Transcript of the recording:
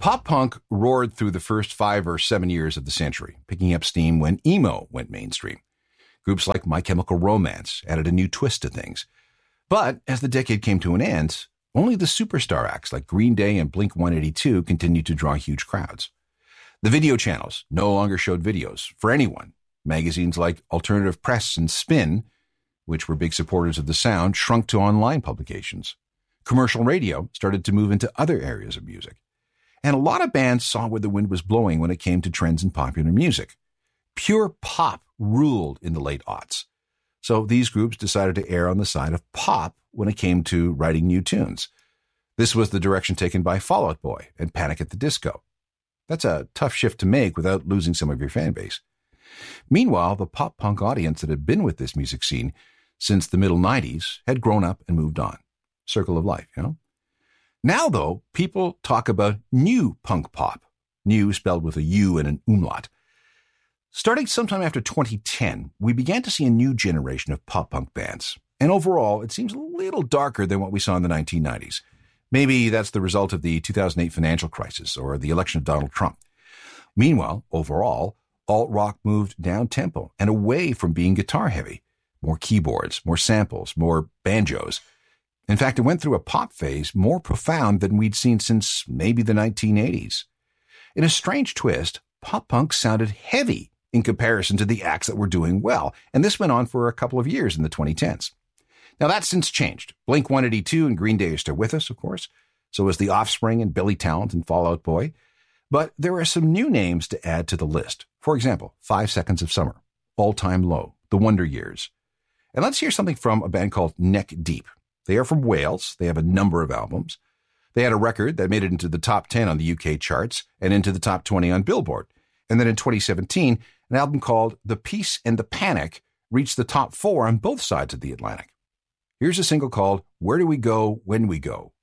Pop punk roared through the first 5 or 7 years of the century, picking up steam when emo went mainstream. Groups like My Chemical Romance added a new twist to things. But as the decade came to an end, only the superstar acts like Green Day and Blink-182 continued to draw huge crowds. The video channels no longer showed videos for anyone. Magazines like Alternative Press and Spin, which were big supporters of the sound, shrunk to online publications. Commercial radio started to move into other areas of music. And a lot of bands saw where the wind was blowing when it came to trends in popular music. Pure pop ruled in the late aughts. So these groups decided to err on the side of pop when it came to writing new tunes. This was the direction taken by Fall Out Boy and Panic at the Disco. That's a tough shift to make without losing some of your fan base. Meanwhile, the pop-punk audience that had been with this music scene since the middle 90s had grown up and moved on. Circle of life, you know? Now, though, people talk about new punk pop. New spelled with a U and an umlaut. Starting sometime after 2010, we began to see a new generation of pop-punk bands. And overall, it seems a little darker than what we saw in the 1990s. Maybe that's the result of the 2008 financial crisis or the election of Donald Trump. Meanwhile, overall, alt-rock moved down-tempo and away from being guitar-heavy. More keyboards, more samples, more banjos. In fact, it went through a pop phase more profound than we'd seen since maybe the 1980s. In a strange twist, pop-punk sounded heavy in comparison to the acts that were doing well, and this went on for a couple of years in the 2010s. Now, that's since changed. Blink-182 and Green Day are still with us, of course. So is The Offspring and Billy Talent and Fall Out Boy. But there are some new names to add to the list. For example, 5 Seconds of Summer, All Time Low, The Wonder Years. And let's hear something from a band called Neck Deep. They are from Wales. They have a number of albums. They had a record that made it into the top 10 on the UK charts and into the top 20 on Billboard. And then in 2017, an album called The Peace and the Panic reached the top 4 on both sides of the Atlantic. Here's a single called Where Do We Go When We Go